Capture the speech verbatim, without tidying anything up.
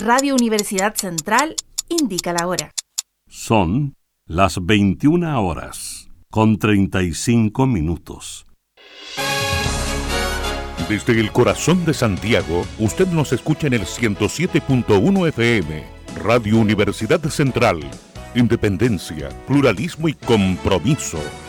Radio Universidad Central indica la hora. Son las veintiuna horas con treinta y cinco minutos. Desde el corazón de Santiago, usted nos escucha en el ciento siete punto uno F M. Radio Universidad Central. Independencia, pluralismo y compromiso.